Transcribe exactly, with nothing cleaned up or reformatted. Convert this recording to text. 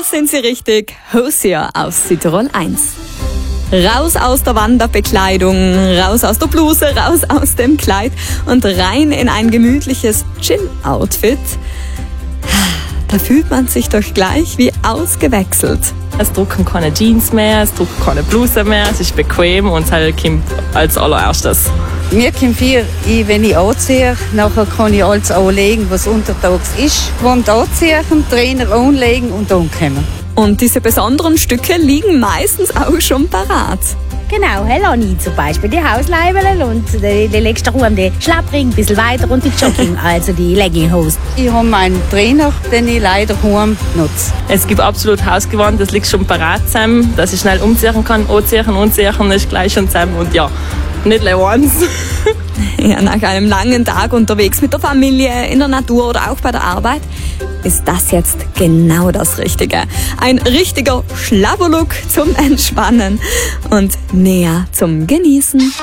Das sind sie richtig. Hosier aus Südtirol eins. Raus aus der Wanderbekleidung, raus aus der Bluse, raus aus dem Kleid und rein in ein gemütliches Chill-Outfit. Da fühlt man sich doch gleich wie ausgewechselt. Es drucken keine Jeans mehr, es drucken keine Bluse mehr, es ist bequem und es halt kommt als allererstes. Mir kommt viel ein, wenn ich anziehe, nachher kann ich alles anlegen, was untertags ist. Wand anziehen, Trainer anlegen und ankommen. Und diese besonderen Stücke liegen meistens auch schon parat. Genau, Helani zum Beispiel, die Hausleibeln und die, die legst du rum, die Schlappring, ein bisschen weiter und die Jogging, also die Legging-Hose. Ich habe meinen Trainer, den ich leider heim nutze. Es gibt absolut Hausgewand, das liegt schon parat zusammen, dass ich schnell umziehen kann, anziehen, anziehen, ist gleich schon zusammen und ja, nicht once. Ja, nach einem langen Tag unterwegs mit der Familie, in der Natur oder auch bei der Arbeit ist das jetzt genau das Richtige. Ein richtiger Schlabberlook zum Entspannen und näher zum Genießen.